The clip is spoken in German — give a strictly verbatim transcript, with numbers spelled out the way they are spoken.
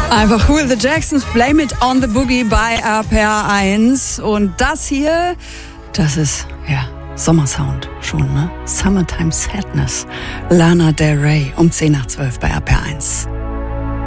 Einfach cool, The Jacksons, Blame It on the Boogie bei R P R eins. Und das hier, das ist, ja, Sommersound schon, ne? Summertime Sadness. Lana Del Rey um zehn nach zwölf bei R P R eins.